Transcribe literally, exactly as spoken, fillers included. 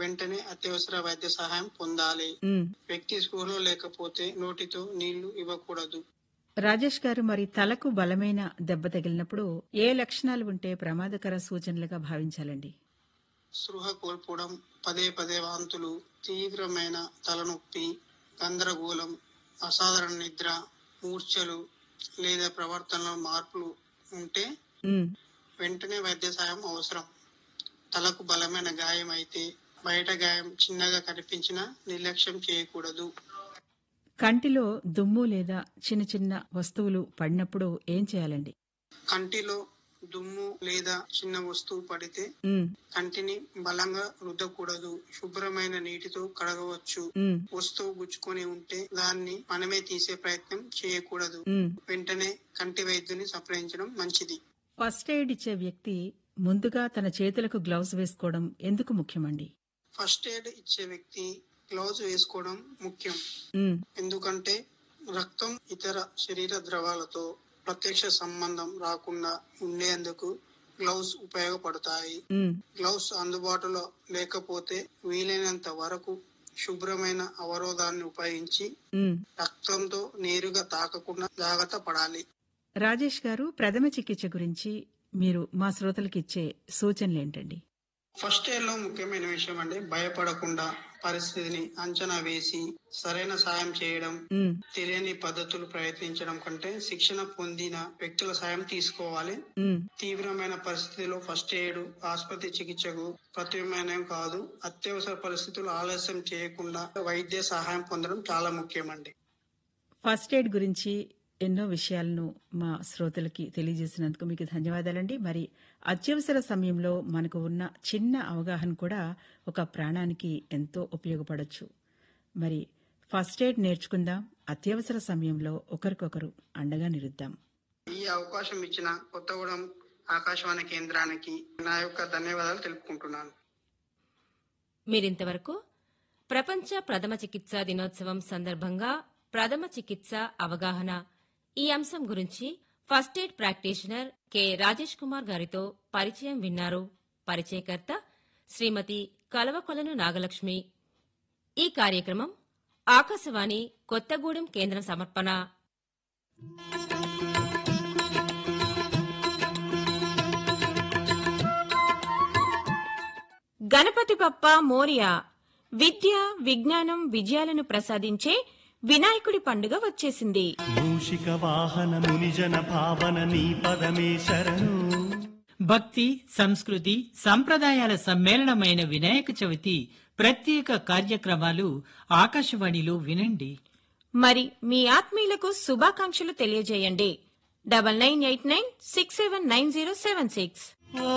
వెంటనే అత్యవసర వైద్య సహాయం పొందాలి. ఉమ్. వ్యక్తి స్పృహలో లేకపోతే నోటితో నీళ్లు ఇవ్వకూడదు. రాజేష్ గారు, మరి తలకు బలమైన దెబ్బ తగిలినప్పుడు ఏ లక్షణాలు ఉంటే ప్రమాదకర సూచనలుగా భావించాలండి? స్పృహ కోల్పోవడం, పదే పదే వాంతులు, తీవ్రమైన తలనొప్పి, గందరగోళం, అసాధారణ నిద్ర, మూర్ఛలు లేదా ప్రవర్తనలో మార్పులు ఉంటే ఉమ్. వెంటనే వైద్య సాయం అవసరం. తలకు బలమైన గాయం అయితే బయట గాయం చిన్నగా కనిపించినా నిర్లక్ష్యం చేయకూడదు. కంటిలో దుమ్ము లేదా చిన్న చిన్న వస్తువులు పడినప్పుడు ఏం చేయాలండి? కంటిలో దుమ్ము లేదా చిన్న వస్తువు పడితే ఉమ్. కంటిని బలంగా రుద్దకూడదు. శుభ్రమైన నీటితో కడగవచ్చు. ఉమ్. వస్తువు గుచ్చుకొని ఉంటే దాన్ని మనమే తీసే ప్రయత్నం చేయకూడదు. ఉమ్. వెంటనే కంటి వైద్యుని సంప్రదించడం మంచిది. ఫస్ట్ ఎయిడ్ ఇచ్చే వ్యక్తి ముందుగా తన చేతులకు గ్లౌజ్ వేసుకోవడం ఎందుకు ముఖ్యమండి? ఫస్ట్ ఎయిడ్ ఇచ్చే వ్యక్తి గ్లౌజ్ వేసుకోవడం ముఖ్యం. ఉమ్. ఎందుకంటే రక్తం ఇతర శరీర ద్రవాలతో ప్రత్యక్ష సంబంధం రాకుండా ఉండేందుకు గ్లౌస్ ఉపయోగపడతాయి. ఉమ్. గ్లౌస్ అందుబాటులో లేకపోతే వీలైనంత వరకు శుభ్రమైన అవరోధాన్ని ఉపయోగించి ఉమ్. రక్తంతో నేరుగా తాకకుండా జాగ్రత్త పడాలి. రాజేష్ గారు, ప్రథమ చికిత్స గురించి మీరు మా శ్రోతలకు ఇచ్చే సూచనలు ఏంటండి? ఫస్ట్ ఎయిడ్ లో ముఖ్యమైన విషయం అంటే భయపడకుండా పరిస్థితిని అంచనా వేసి సరైన సాయం చేయడం. ఉమ్. తెలియని పద్ధతులు ప్రయత్నించడం కంటే శిక్షణ పొందిన వ్యక్తుల సాయం తీసుకోవాలి. ఉమ్. తీవ్రమైన పరిస్థితిలో ఫస్ట్ ఎయిడ్ ఆసుపత్రి చికిత్సకు ప్రత్యామ్నాయం కాదు. అత్యవసర పరిస్థితులు ఆలస్యం చేయకుండా వైద్య సహాయం పొందడం చాలా ముఖ్యమండి. ఫస్ట్ ఎయిడ్ గురించి ఎన్నో విషయాలను మా శ్రోతలకి తెలియజేసినందుకు మీకు ధన్యవాదాలండి. మరి అత్యవసర సమయంలో మనకు ఉన్న చిన్న అవగాహన కూడా ఒక ప్రాణానికి ఎంతో ఉపయోగపడొచ్చు. మరి ఫస్ట్ ఎయిడ్ నేర్చుకుందాం, అత్యవసర సమయంలో ఒకరికొకరు అండగా నిలుద్దాం. ఈ అవకాశం ఇచ్చిన కొత్తగూడెం ఆకాశవాణి కేంద్రానికి నా యొక్క ధన్యవాదాలు తెలుపుకుంటున్నాను. మీరింతవరకు ప్రపంచ ప్రథమ చికిత్సా దినోత్సవం సందర్భంగా ప్రథమ చికిత్స అవగాహన ఈ అంశం గురించి first aid practitioner K Rajesh Kumar గారితో పరిచయం విన్నారు. పరిచయకర్త శ్రీమతి కలవకొలను నాగలక్ష్మి. ఈ కార్యక్రమం ఆకాశవాణి కొత్తగూడెం కేంద్రం సమర్పణ. గణపతి బప్ప మోరియా. విద్య, విజ్ఞానం, విజయాలను ప్రసాదించే వినాయకుడి పండుగ వచ్చేసింది. మూషిక వాహన మునిజన భావన నీ పదమే శరణు. భక్తి, సంస్కృతి, సంప్రదాయాల సమ్మేళనమైన వినాయక చవితి ప్రత్యేక కార్యక్రమాలు ఆకాశవాణిలో వినండి. మరి మీ ఆత్మీయులకు శుభాకాంక్షలు తెలియజేయండి. Double nine eight nine six seven nine zero seven six